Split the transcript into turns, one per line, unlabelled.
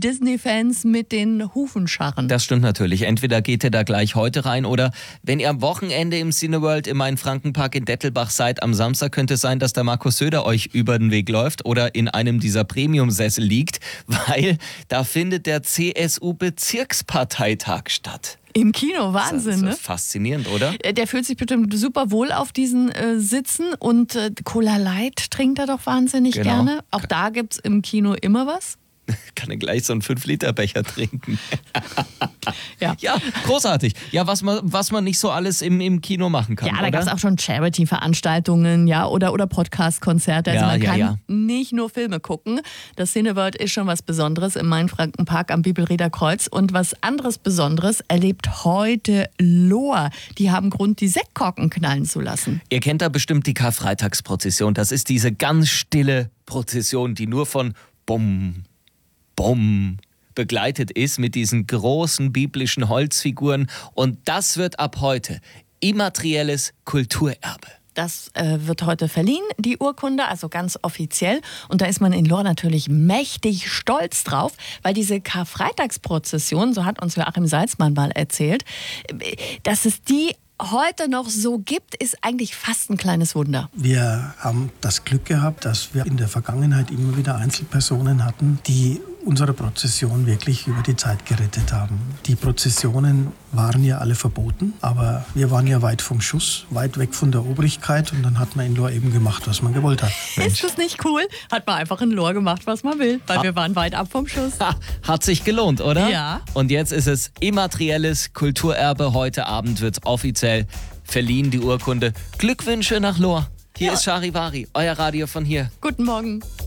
Disney-Fans mit den Hufen scharren.
Das stimmt natürlich. Entweder geht ihr da gleich heute rein oder wenn ihr am Wochenende im Cineworld im Main-Franken-Park in Dettelbach seid, am Samstag könnte es sein, dass der Markus Söder euch über den Weg läuft oder in einem dieser Premium-Sessel liegt, weil da findet der CSU-Bezirksparteitag statt.
Im Kino, Wahnsinn,
das ist faszinierend, oder?
Der fühlt sich bestimmt super wohl auf diesen Sitzen und Cola Light trinkt er doch wahnsinnig gerne. Auch da gibt's im Kino immer was.
Kann er gleich so einen 5-Liter-Becher trinken.
Ja.
Ja, großartig. Ja, was man nicht so alles im Kino machen kann,
Ja, da
oder?
gab es auch schon Charity-Veranstaltungen, ja, oder Podcast-Konzerte. Also man kann nicht nur Filme gucken. Das Cineworld ist schon was Besonderes im Main-Franken-Park am Bibelrieder Kreuz. Und was anderes Besonderes erlebt heute Lohr. Die haben Grund, die Sektkorken knallen zu lassen.
Ihr kennt da bestimmt die Karfreitagsprozession. Das ist diese ganz stille Prozession, die nur von Bumm, Bumm begleitet ist mit diesen großen biblischen Holzfiguren. Und das wird ab heute immaterielles Kulturerbe.
Das wird heute verliehen, die Urkunde, also ganz offiziell. Und da ist man in Lohr natürlich mächtig stolz drauf, weil diese Karfreitagsprozession, so hat uns Joachim Salzmann mal erzählt, dass es die heute noch so gibt, ist eigentlich fast ein kleines Wunder.
Wir haben das Glück gehabt, dass wir in der Vergangenheit immer wieder Einzelpersonen hatten, die unsere Prozession wirklich über die Zeit gerettet haben. Die Prozessionen waren ja alle verboten, aber wir waren ja weit vom Schuss, weit weg von der Obrigkeit und dann hat man in Lohr eben gemacht, was man gewollt hat.
Mensch. Ist das nicht cool? Hat man einfach in Lohr gemacht, was man will, weil wir waren weit ab vom Schuss.
Hat sich gelohnt, oder?
Ja.
Und jetzt ist es immaterielles Kulturerbe. Heute Abend wird offiziell verliehen, die Urkunde. Glückwünsche nach Lohr. Hier ist Charivari, euer Radio von hier.
Guten Morgen.